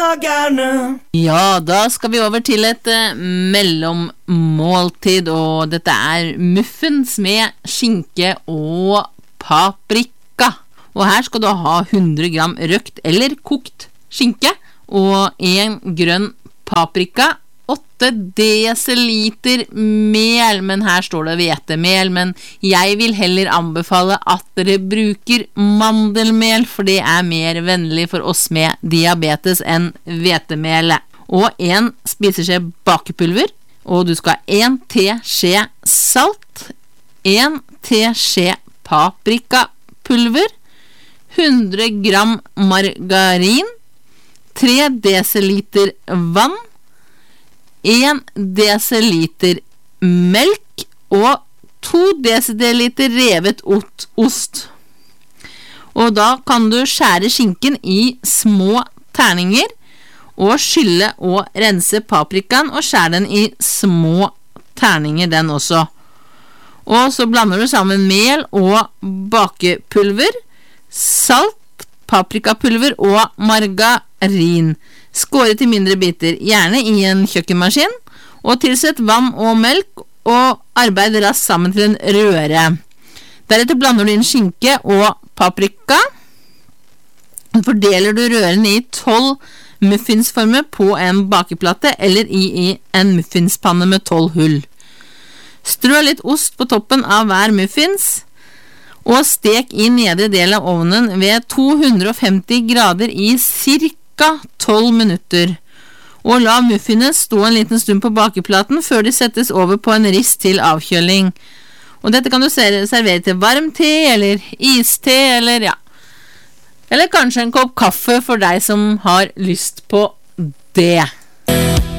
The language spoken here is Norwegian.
magerne. Ja, da skal vi over til et mellommåltid, og dette muffins med skinke og paprika. Og her skal du ha 100 gram røkt eller kokt skinke, og 1 grønn paprika, 8 desiliter mel, men her står det hvetemel, men jeg vil heller anbefale at dere bruker mandelmel, for det mer vennlig for oss med diabetes enn hvetemel. Og 1 spiseskje bakepulver, og du skal ha 1 teskje salt, 1 teskje paprikapulver, 100 gram margarin, 3 desiliter vann, 1 desiliter melk og 2 desiliter revet ost. Og da kan du skjære skinken i små terninger og skylle og rense paprikaen og skjære den i små terninger den også. Og så blander du sammen mel og bakepulver, salt, paprikapulver og margarin. Skåret i mindre biter, gjerne i en kjøkkenmaskin, og tilsett vann og melk, og arbeid raskt sammen til en røre. Deretter blander du inn skinke og paprika. Fordeler du rørene i 12 muffinsformer på en bakeplate, eller i en muffinspanne med 12 hull. Strø litt ost på toppen av hver muffins, og stek i nedre del av ovnen ved 250 grader i cirka 12 minutter, og la muffinene stå en liten stund på bakeplaten før de settes over på en rist til avkjøling. Og dette kan du servere til varm te, eller iste, eller kanskje en kopp kaffe for deg som har lyst på det.